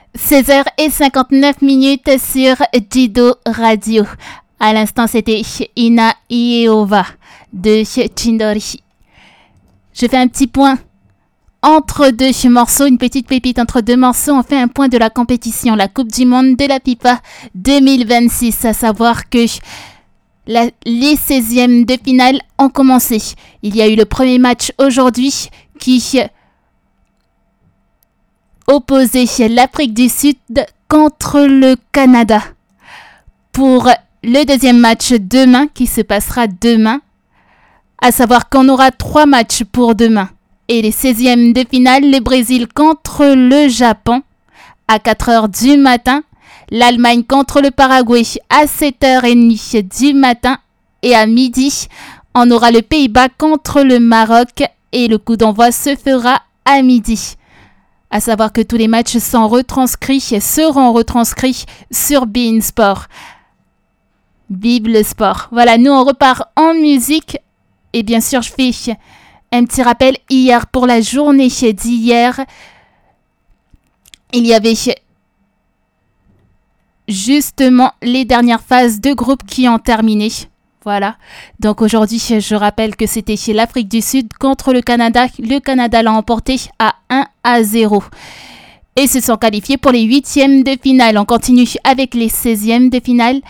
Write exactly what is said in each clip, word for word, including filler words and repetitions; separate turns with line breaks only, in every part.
seize heures cinquante-neuf minutes sur Jido Radio. À l'instant, c'était Ina Iehova de Chindori. Je fais un petit point entre deux morceaux, une petite pépite entre deux morceaux. On fait un point de la compétition, la Coupe du Monde de la FIFA deux mille vingt-six. À savoir que la, les seizièmes de finale ont commencé. Il y a eu le premier match aujourd'hui qui opposait l'Afrique du Sud contre le Canada. Pour le deuxième match demain, qui se passera demain, à savoir qu'on aura trois matchs pour demain. Et les seizièmes de finale, le Brésil contre le Japon à quatre heures du matin, l'Allemagne contre le Paraguay à sept heures trente du matin et à midi, on aura le Pays-Bas contre le Maroc et le coup d'envoi se fera à midi. À savoir que tous les matchs sont retranscrits, seront retranscrits sur beIN Sport. Vive le sport. Voilà, nous on repart en musique. Et bien sûr, je fais un petit rappel. Hier, pour la journée d'hier, il y avait justement les dernières phases de groupe qui ont terminé. Voilà. Donc aujourd'hui, je rappelle que c'était chez l'Afrique du Sud contre le Canada. Le Canada l'a emporté à un à zéro. Et se sont qualifiés pour les huitièmes de finale. On continue avec les seizièmes de finale.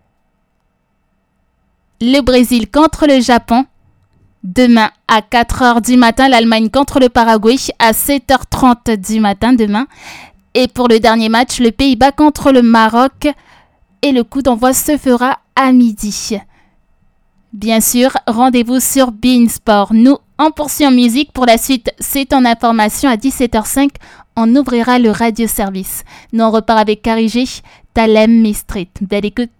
Le Brésil contre le Japon. Demain à quatre heures du matin, l'Allemagne contre le Paraguay à sept heures trente du matin demain. Et pour le dernier match, le Pays-Bas contre le Maroc. Et le coup d'envoi se fera à midi. Bien sûr, rendez-vous sur beIN Sport. Nous, on poursuit en musique. Pour la suite, c'est en information à dix-sept heures cinq. On ouvrira le radio-service. Nous, on repart avec Carigé, Talem Street. Belle écoute.